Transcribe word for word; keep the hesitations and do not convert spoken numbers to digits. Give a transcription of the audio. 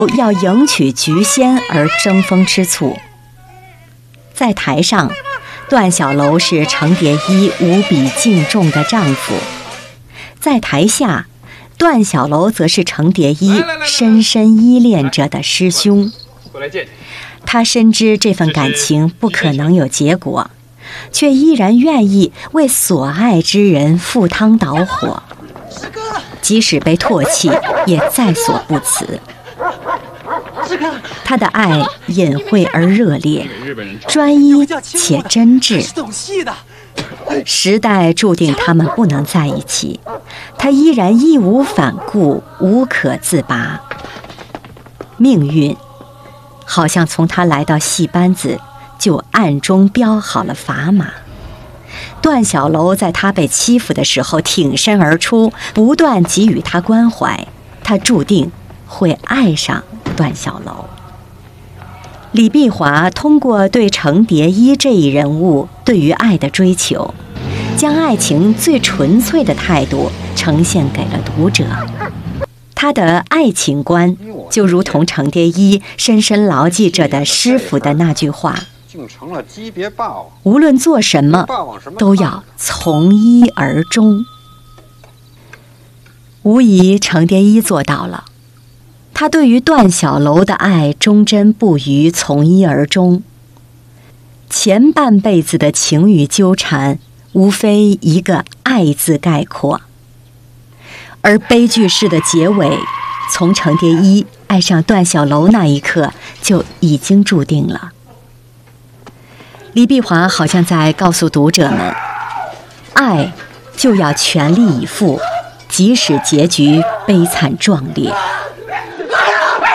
要迎娶菊仙而争风吃醋。在台上，段小楼是程蝶衣无比敬重的丈夫；在台下，段小楼则是程蝶衣深深依恋着的师兄。他深知这份感情不可能有结果，却依然愿意为所爱之人赴汤蹈火，即使被唾弃也在所不辞。他的爱隐晦而热烈，专一且真挚。时代注定他们不能在一起，他依然义无反顾，无可自拔。命运好像从他来到戏班子就暗中标好了砝码。段小楼在他被欺负的时候挺身而出，不断给予他关怀，他注定会爱上段小楼。李碧华通过对程蝶衣这一人物对于爱的追求，将爱情最纯粹的态度呈现给了读者。他的爱情观就如同程蝶衣深深牢记着的师傅的那句话：无论做什么都要从一而终。无疑程蝶衣做到了，他对于段小楼的爱忠贞不渝，从一而终。前半辈子的情与纠缠，无非一个爱字概括，而悲剧式的结尾，从程蝶衣爱上段小楼那一刻就已经注定了。李碧华好像在告诉读者们，爱就要全力以赴，即使结局悲惨壮烈。